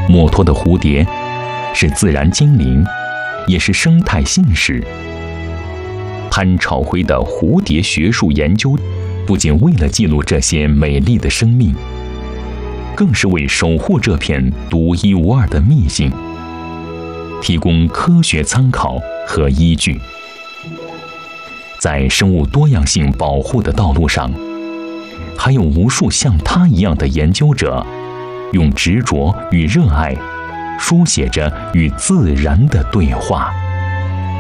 墨脱的蝴蝶是自然精灵，也是生态信使。潘朝辉的蝴蝶学术研究，不仅为了记录这些美丽的生命，更是为守护这片独一无二的秘境提供科学参考和依据。在生物多样性保护的道路上，还有无数像他一样的研究者，用执着与热爱书写着与自然的对话。